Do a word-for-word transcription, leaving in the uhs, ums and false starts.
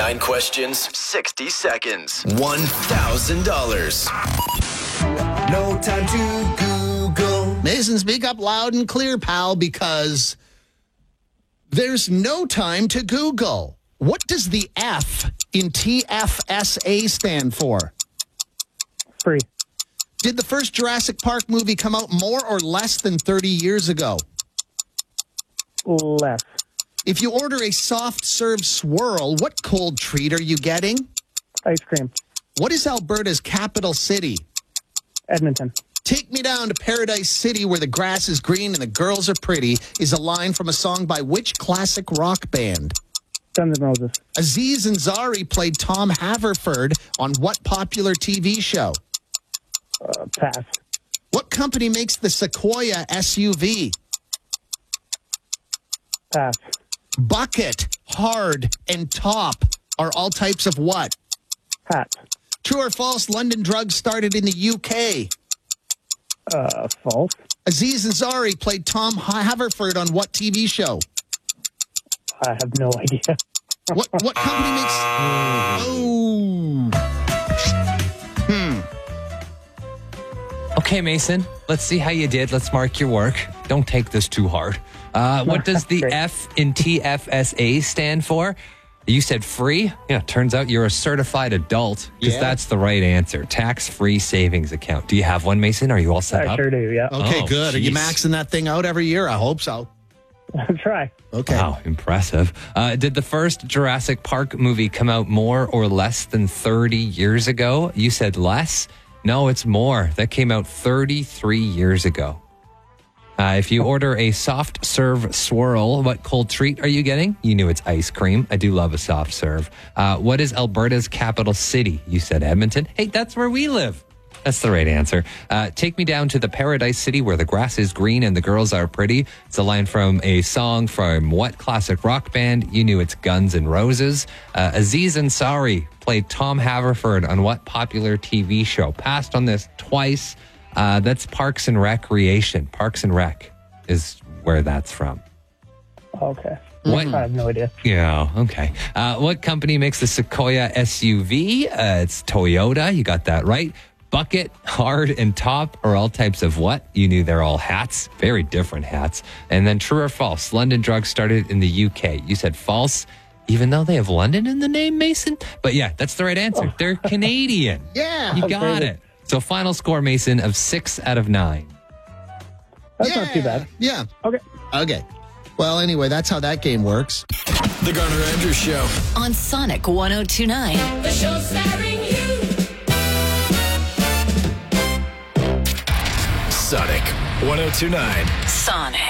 Nine questions, sixty seconds, one thousand dollars. No time to Google. Mason, speak up loud and clear, pal, because there's no time to Google. What does the F in T F S A stand for? Free. Did the first Jurassic Park movie come out more or less than thirty years ago? Less. If you order a soft serve swirl, what cold treat are you getting? Ice cream. What is Alberta's capital city? Edmonton. Take me down to Paradise City where the grass is green and the girls are pretty is a line from a song by which classic rock band? Guns N' Roses. Aziz Ansari played Tom Haverford on what popular T V show? Uh, pass. What company makes the Sequoia S U V? Pass. Bucket, hard, and top are all types of what? Hat. True or false, London Drugs started in the U K? Uh, false. Aziz Ansari played Tom Haverford on what T V show? I have no idea. What what company makes... Oh. Hmm. Okay, Mason, let's see how you did. Let's mark your work. Don't take this too hard. Uh, what does the Great. F in T F S A stand for? You said free? Yeah, turns out you're a certified adult because Yeah. that's the right answer. Tax-free savings account. Do you have one, Mason? Are you all set I up? sure do, yeah. Okay, Oh, good. Are you jeez. maxing that thing out every year? I hope so. I'll try. Okay. Wow, impressive. Uh, did the first Jurassic Park movie come out more or less than thirty years ago? You said less? No, it's more. That came out thirty-three years ago. Uh, if you order a soft serve swirl, what cold treat are you getting? You knew it's ice cream. I do love a soft serve. Uh, what is Alberta's capital city? You said Edmonton. Hey, that's where we live. That's the right answer. Uh, take me down to the Paradise City where the grass is green and the girls are pretty. It's a line from a song from what classic rock band? You knew it's Guns N' Roses. Uh, Aziz Ansari played Tom Haverford on what popular T V show? Passed on this twice. Uh, that's Parks and Recreation. Parks and Rec is where that's from. Okay. What? I have no idea. Yeah, okay. Uh, what company makes the Sequoia S U V? Uh, it's Toyota. You got that right. Bucket, hard, and top are all types of what? You knew they're all hats. Very different hats. And then true or false? London Drugs started in the U K. You said false, even though they have London in the name, Mason? But yeah, that's the right answer. They're Canadian. Yeah. You got Okay. it. So final score, Mason, of six out of nine. That's yeah. not too bad. Yeah. Okay. Okay. Well, anyway, that's how that game works. The Garner Andrews Show. On Sonic one oh two point nine. The show starring you. Sonic one oh two point nine. Sonic.